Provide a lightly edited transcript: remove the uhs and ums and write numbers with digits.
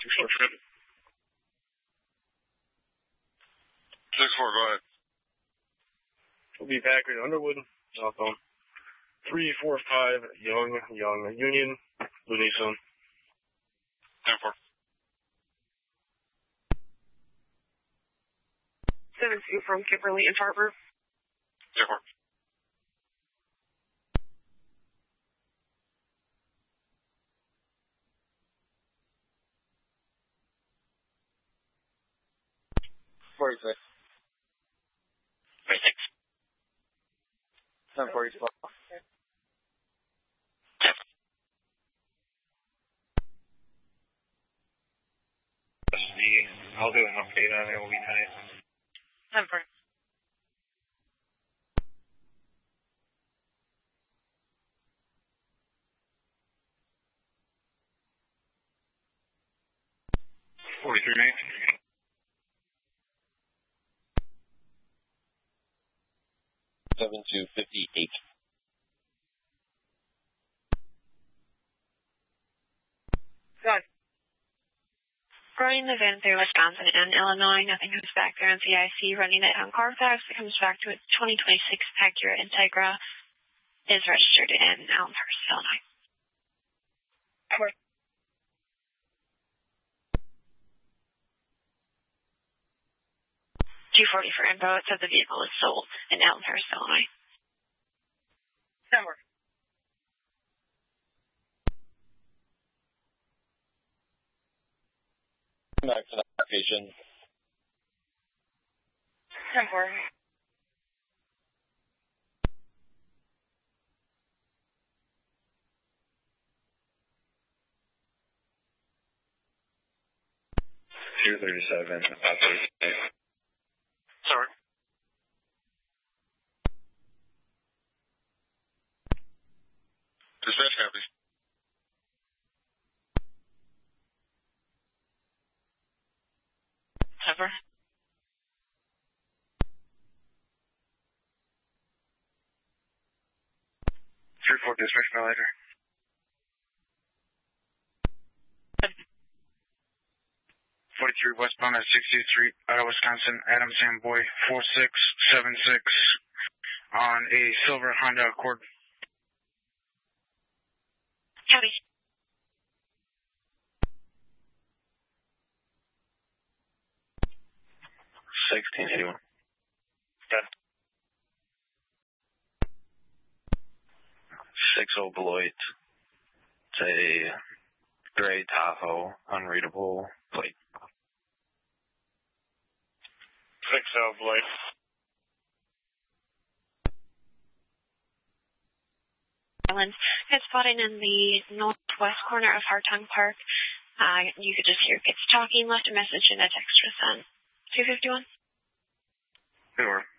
6-4, go ahead. We'll be Packard Underwood, southbound. 345 Young Union, Looney Zone. 10-4. 7-2 from Kimberly and Harbor. 10-4. $46. 10-40. I'll do an update on it. We'll be tight. 10-4. $43. 7-2-58. Go. Running the van through Wisconsin and Illinois, nothing comes back there on CIC. Running it on Carfax, it comes back to a 2026 Acura Integra. Is registered in Elmhurst, Illinois. 240 for info. It said the vehicle is sold in Elmhurst, Illinois. 10-4. Back to that location. 10-4. $237. About 38. Sorry. Dispatch copies. Cover. 3-4 dispatch by later. 43 westbound at 60th Street, out of Wisconsin, Adam Samboy, 4676, on a silver Honda Accord. Copy. 1681. Good. 60 Beloit. It's a gray Tahoe, unreadable plate. 60 Blake. It's spotted in the northwest corner of Hartung Park. You could just hear kids talking, left a message, and a text was sent. 251. Sure.